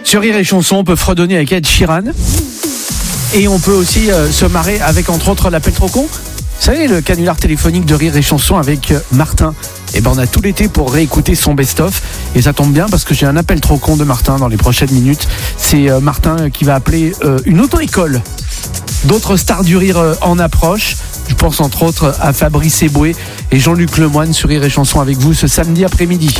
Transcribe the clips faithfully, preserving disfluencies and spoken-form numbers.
Sur Rire et Chanson, on peut fredonner avec Ed Sheeran. Et on peut aussi euh, se marrer avec, entre autres, l'appel trop con. Vous savez, le canular téléphonique de Rire et Chanson avec euh, Martin. Et ben on a tout l'été pour réécouter son best-of. Et ça tombe bien parce que j'ai un appel trop con de Martin dans les prochaines minutes. C'est euh, Martin qui va appeler euh, une auto-école. D'autres stars du rire euh, en approche. Je pense entre autres à Fabrice Eboué et Jean-Luc Lemoyne sur Rire et Chanson avec vous ce samedi après-midi.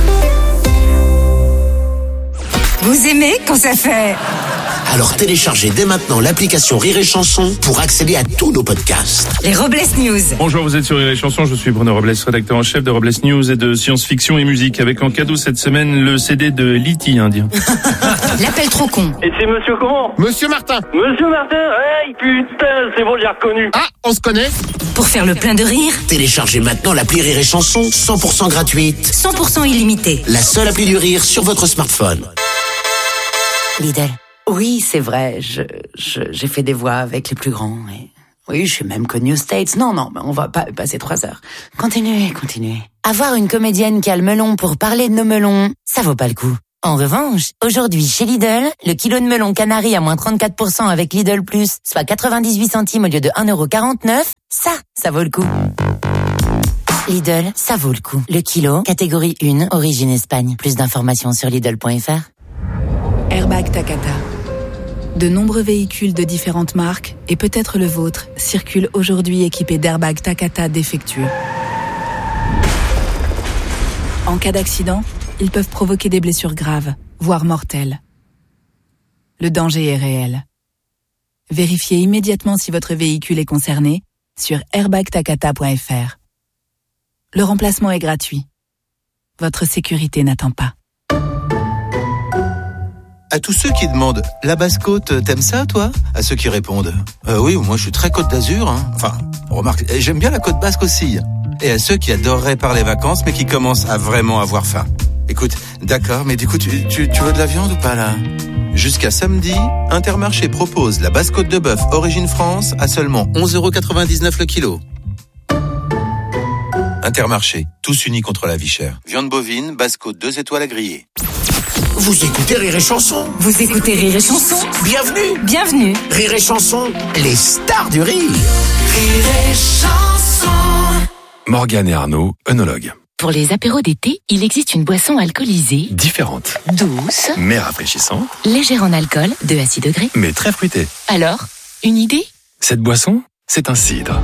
Vous aimez quand ça fait... Alors téléchargez dès maintenant l'application Rire et Chanson pour accéder à tous nos podcasts. Les Robles News. Bonjour, vous êtes sur Rire et Chanson, je suis Bruno Robles, rédacteur en chef de Robles News et de science-fiction et musique, avec en cadeau cette semaine le C D de Liti indien. L'appel trop con. Et c'est monsieur comment? Monsieur Martin. Monsieur Martin, hey putain, c'est bon, j'ai reconnu. Ah, on se connaît? Pour faire le plein de rire, Téléchargez maintenant l'appli Rire et Chanson, cent pour cent gratuite. cent pour cent illimité. La seule appli du rire sur votre smartphone. Lidl. Oui, c'est vrai, je, je, j'ai fait des voix avec les plus grands. Et... oui, je suis même connue aux States. Non, non, mais on va pas passer trois heures. Continuez, continuez. Avoir une comédienne qui a le melon pour parler de nos melons, ça vaut pas le coup. En revanche, aujourd'hui, chez Lidl, le kilo de melon canari à moins trente-quatre pour cent avec Lidl Plus, soit quatre-vingt-dix-huit centimes au lieu de un euro quarante-neuf, ça, ça vaut le coup. Lidl, ça vaut le coup. Le kilo, catégorie un, origine Espagne. Plus d'informations sur Lidl point F R. Airbag Takata. De nombreux véhicules de différentes marques, et peut-être le vôtre, circulent aujourd'hui équipés d'airbags Takata défectueux. En cas d'accident, ils peuvent provoquer des blessures graves, voire mortelles. Le danger est réel. Vérifiez immédiatement si votre véhicule est concerné sur airbag takata point F R. Le remplacement est gratuit. Votre sécurité n'attend pas. À tous ceux qui demandent « La Basse-Côte, t'aimes ça, toi ?» À ceux qui répondent euh, « Oui, moi je suis très Côte d'Azur. Hein. » Enfin, remarque, j'aime bien la Côte Basque aussi. Et à ceux qui adoreraient parler vacances, mais qui commencent à vraiment avoir faim. Écoute, d'accord, mais du coup, tu, tu, tu veux de la viande ou pas, là ? Jusqu'à samedi, Intermarché propose la Basse-Côte de bœuf Origine France à seulement onze euros quatre-vingt-dix-neuf le kilo. Intermarché, tous unis contre la vie chère. Viande bovine, Basse-Côte, deux étoiles à griller. Vous écoutez Rire et Chanson. Vous écoutez Rire et Chanson. Bienvenue. Bienvenue. Rire et Chanson, les stars du rire. Rire et Chanson. Morgane et Arnaud, œnologues. Pour les apéros d'été, il existe une boisson alcoolisée, Différente, douce, mais rafraîchissante, légère en alcool, deux à six degrés. mais très fruitée. Alors, une idée? Cette boisson, c'est un cidre.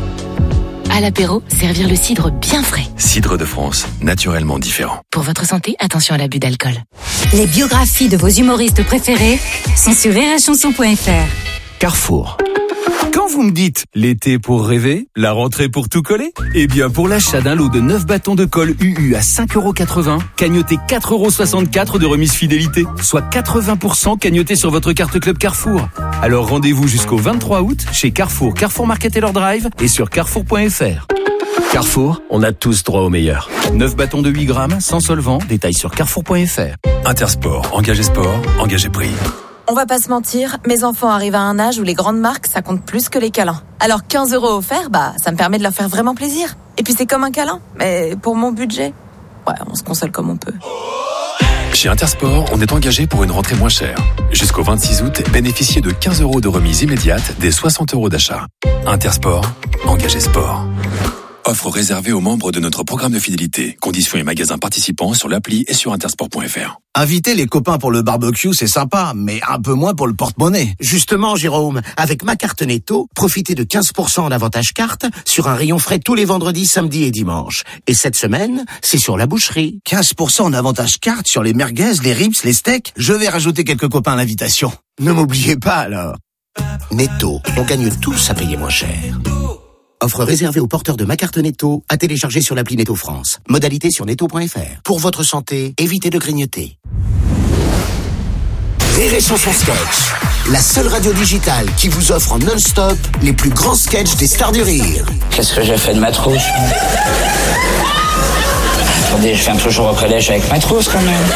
À l'apéro, servir le cidre bien frais. Cidre de France, naturellement différent. Pour votre santé, attention à l'abus d'alcool. Les biographies de vos humoristes préférés sont sur rire et chanson point F R. Carrefour. Quand vous me dites l'été pour rêver, la rentrée pour tout coller, eh bien pour l'achat d'un lot de neuf bâtons de colle U U à cinq euros quatre-vingts, cagnotez quatre euros soixante-quatre de remise fidélité, soit quatre-vingts pour cent cagnoté sur votre carte Club Carrefour. Alors rendez-vous jusqu'au vingt-trois août chez Carrefour, Carrefour Market et leur drive et sur carrefour point F R. Carrefour, on a tous droit au meilleur. neuf bâtons de huit grammes, sans solvant, détail sur carrefour point F R. Intersport, engagé sport, engagé prix. On va pas se mentir, mes enfants arrivent à un âge où les grandes marques, ça compte plus que les câlins. Alors quinze euros offerts, bah, ça me permet de leur faire vraiment plaisir. Et puis c'est comme un câlin, mais pour mon budget, ouais, on se console comme on peut. Chez Intersport, on est engagé pour une rentrée moins chère. Jusqu'au vingt-six août, bénéficiez de quinze euros de remise immédiate des soixante euros d'achat. Intersport, engagé sport. Offre réservée aux membres de notre programme de fidélité. Conditions et magasins participants sur l'appli et sur intersport point F R. Inviter les copains pour le barbecue, c'est sympa, mais un peu moins pour le porte-monnaie. Justement, Jérôme, avec ma carte Netto, profitez de quinze pour cent en avantage carte sur un rayon frais tous les vendredis, samedis et dimanches. Et cette semaine, c'est sur la boucherie. quinze pour cent en avantage carte sur les merguez, les ribs, les steaks. Je vais rajouter quelques copains à l'invitation. Ne m'oubliez pas alors. Netto, on gagne tous à payer moins cher. Offre réservée aux porteurs de ma carte Netto, à télécharger sur l'appli Netto France. Modalité sur netto point F R. Pour votre santé, évitez de grignoter. Rire et Chanson Sketch, la seule radio digitale qui vous offre en non-stop les plus grands sketchs des stars du rire. Qu'est-ce que j'ai fait de ma trousse? Attendez, je viens toujours au collège avec ma trousse quand même.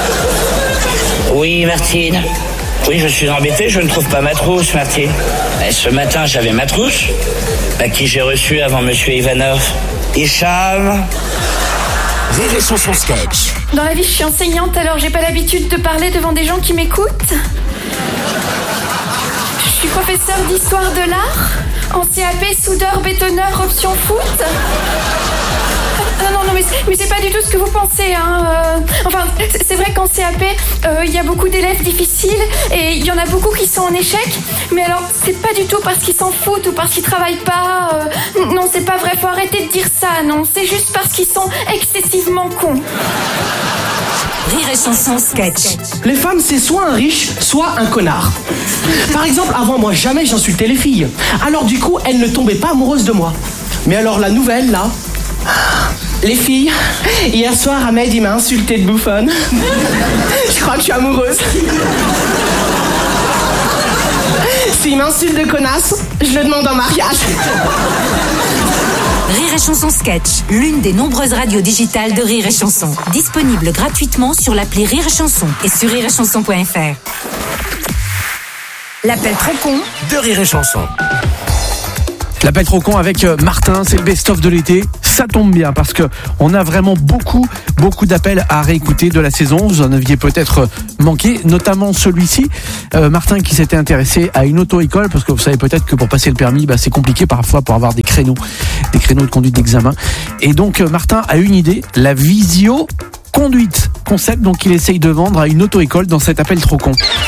Oui, Martine. Oui, je suis embêté, je ne trouve pas ma trousse, Martine. Et ce matin, j'avais ma trousse, à qui j'ai reçu avant Monsieur Ivanov. Hicham, Rire et Chanson sketch. Dans la vie, je suis enseignante, alors j'ai pas l'habitude de parler devant des gens qui m'écoutent. Je suis professeure d'histoire de l'art, en C A P, soudeur, bétonneur, option foot. Non, non, non, mais, mais c'est pas du tout ce que vous pensez, hein. Euh, enfin, c'est vrai qu'en C A P, il euh, y a beaucoup d'élèves difficiles et il y en a beaucoup qui sont en échec. Mais alors, c'est pas du tout parce qu'ils s'en foutent ou parce qu'ils travaillent pas. Euh, non, c'est pas vrai, faut arrêter de dire ça, non. C'est juste parce qu'ils sont excessivement cons. Rire et Chanson sketch. Les femmes, c'est soit un riche, soit un connard. Par exemple, avant moi, jamais j'insultais les filles. Alors du coup, elles ne tombaient pas amoureuses de moi. Mais alors la nouvelle, là... Les filles, hier soir, Ahmed, il m'a insulté de bouffonne. Je crois que je suis amoureuse. S'il m'insulte de connasse, je le demande en mariage. Rire et Chanson sketch, l'une des nombreuses radios digitales de Rire et Chanson. Disponible gratuitement sur l'appli Rire et Chanson et sur rire et chanson point f r. L'appel trop con de Rire et Chanson. L'appel trop con avec Martin, c'est le best-of de l'été. Ça tombe bien parce que on a vraiment beaucoup, beaucoup d'appels à réécouter de la saison. Vous en aviez peut-être manqué, notamment celui-ci. Euh, Martin qui s'était intéressé à une auto-école parce que vous savez peut-être que pour passer le permis, bah, c'est compliqué parfois pour avoir des créneaux, des créneaux de conduite d'examen. Et donc Martin a une idée, la visio conduite. Concept donc il essaye de vendre à une auto-école dans cet appel trop con.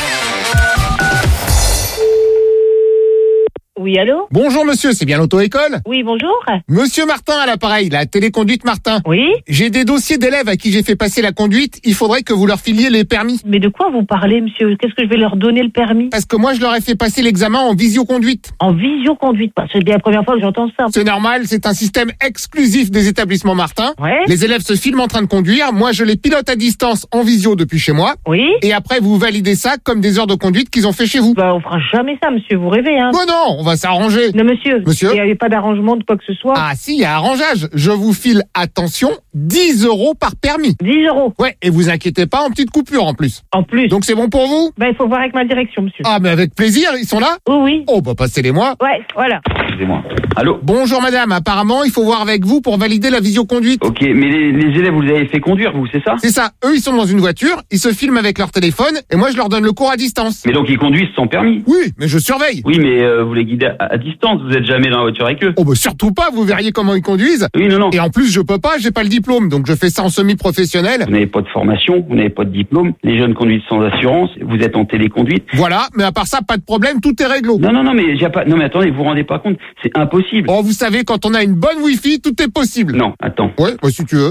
Oui, allô? Bonjour monsieur, c'est bien l'auto-école? Oui, bonjour. Monsieur Martin à l'appareil, la téléconduite Martin. Oui? J'ai des dossiers d'élèves à qui j'ai fait passer la conduite, il faudrait que vous leur filiez les permis. Mais de quoi vous parlez, monsieur? Qu'est-ce que je vais leur donner le permis? Parce que moi je leur ai fait passer l'examen en visioconduite. En visioconduite? C'est bien la première fois que j'entends ça. C'est normal, c'est un système exclusif des établissements Martin. Ouais. Les élèves se filment en train de conduire, moi je les pilote à distance en visio depuis chez moi. Oui? Et après vous validez ça comme des heures de conduite qu'ils ont fait chez vous. Bah on fera jamais ça, monsieur, vous rêvez, hein? Bon non, on va s'arranger. Non, monsieur. Monsieur? Il n'y avait pas d'arrangement de quoi que ce soit. Ah si, il y a arrangeage. Je vous file, attention, dix euros par permis. dix euros? Ouais, et vous inquiétez pas, en petite coupure en plus. En plus? Donc c'est bon pour vous? Bah il faut voir avec ma direction, monsieur. Ah mais avec plaisir, ils sont là? Oui, oui. Oh bah passez-les-moi. Ouais, voilà. Excusez-moi. Allô? Bonjour madame, apparemment il faut voir avec vous pour valider la visioconduite. Ok, mais les, les élèves vous les avez fait conduire, vous, c'est ça? C'est ça, eux ils sont dans une voiture, ils se filment avec leur téléphone et moi je leur donne le cours à distance. Mais donc ils conduisent sans permis? Oui, mais je surveille. Oui, mais euh, vous les guidez à, à distance, vous êtes jamais dans la voiture avec eux. Oh bah surtout pas, vous verriez comment ils conduisent. Oui, non, non. Et en plus je peux pas, j'ai pas le diplôme, donc je fais ça en semi-professionnel. Vous n'avez pas de formation, vous n'avez pas de diplôme, les jeunes conduisent sans assurance, vous êtes en téléconduite. Voilà, mais à part ça, pas de problème, tout est réglo. Non, non, non, mais j'ai pas. Non, mais attendez, vous vous rendez pas compte, c'est impossible. Oh, vous savez, quand on a une bonne Wi-Fi, tout est possible. Non, attends. Ouais, bah si tu veux.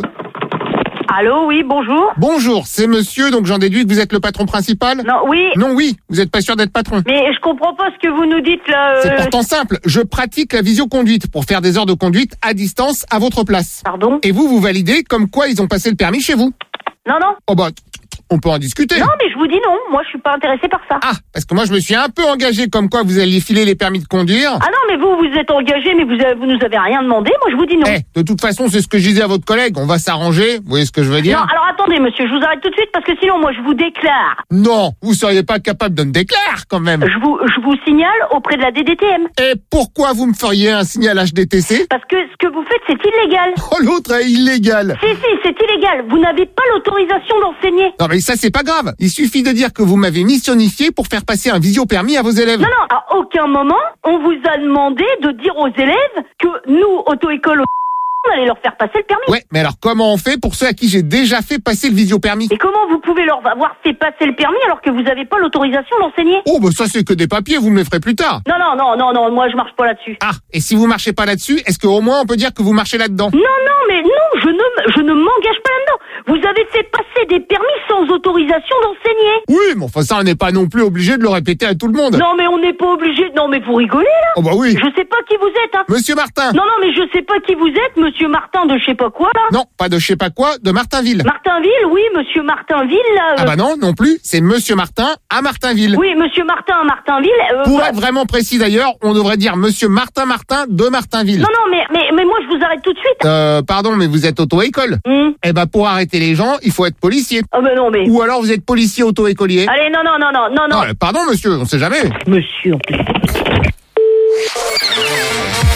Allô, oui, bonjour. Bonjour, c'est monsieur, donc j'en déduis que vous êtes le patron principal? Non, oui. Non, oui, vous êtes pas sûr d'être patron. Mais je comprends pas ce que vous nous dites là. Euh... C'est pourtant simple, je pratique la visioconduite pour faire des heures de conduite à distance à votre place. Pardon? Et vous, vous validez comme quoi ils ont passé le permis chez vous? Non, non. Oh bah, on peut en discuter. Non, mais je vous dis non, moi je suis pas intéressée par ça. Ah, parce que moi je me suis un peu engagé comme quoi vous alliez filer les permis de conduire. Ah non, mais vous, vous êtes engagé, mais vous, avez, vous nous avez rien demandé, moi je vous dis non. Eh, de toute façon, c'est ce que je disais à votre collègue, on va s'arranger, vous voyez ce que je veux dire? Non, alors attendez monsieur, je vous arrête tout de suite parce que sinon moi je vous déclare. Non, vous seriez pas capable de me déclarer quand même. Je vous, je vous signale auprès de la D D T M. Et pourquoi vous me feriez un signal H D T C? Parce que ce que vous faites c'est illégal. Oh, l'autre est illégal. Si, si, c'est illégal, vous n'avez pas l'autorisation d'enseigner. Non mais ça c'est pas grave. Il suffit de dire que vous m'avez missionnifié pour faire passer un visio-permis à vos élèves. Non, non, à aucun moment, on vous a demandé de dire aux élèves que nous, auto-école, on allait leur faire passer le permis. Ouais, mais alors comment on fait pour ceux à qui j'ai déjà fait passer le visio-permis? Et comment vous pouvez leur avoir fait passer le permis alors que vous n'avez pas l'autorisation d'enseigner? Oh, bah ça c'est que des papiers, vous me les ferez plus tard. Non, non, non, non, non, moi je marche pas là-dessus. Ah, et si vous marchez pas là-dessus, est-ce qu'au moins on peut dire que vous marchez là-dedans? Non, non, mais non, je ne, je ne m'engage pas là-dedans. Vous avez fait passer des permis sans autorisation d'enseigner. Oui, mais enfin ça on n'est pas non plus obligé de le répéter à tout le monde. Non, mais on n'est pas obligé. Non, mais vous rigolez là? Oh bah oui. Je sais pas qui vous êtes, hein. Monsieur Martin. Non, non, mais je sais pas qui vous êtes, monsieur Martin de je sais pas quoi là. Non, pas de je sais pas quoi, de Martinville. Martinville, oui, monsieur Martinville là. Euh... Ah bah non, non plus, c'est monsieur Martin à Martinville. Oui, monsieur Martin à Martinville. Euh, Pour bah... être vraiment précis d'ailleurs, on devrait dire monsieur Martin Martin de Martinville. Non, non, mais, mais, mais moi je vous arrête tout de suite. Euh, pardon, mais vous êtes auto-école. Mmh. Eh bah pour arrêter les gens, il faut être policier. Ah bah non, mais... Ou alors vous êtes policier auto-écolier. Allez, non, non, non, non, non, non. non pardon monsieur, on sait jamais. Monsieur, en plus.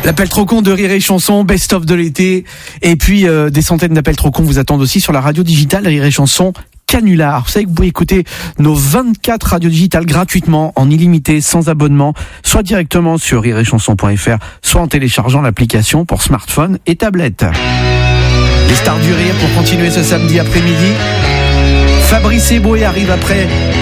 L'appel trop con de Rire et Chanson, best-of de l'été. Et puis, euh, des centaines d'appels trop cons vous attendent aussi sur la radio digitale Rire et Chanson Canular. Vous savez que vous pouvez écouter nos vingt-quatre radios digitales gratuitement, en illimité, sans abonnement, soit directement sur rire et chanson point f r, soit en téléchargeant l'application pour smartphone et tablette. Les stars du rire pour continuer ce samedi après-midi. Fabrice Eboué arrive après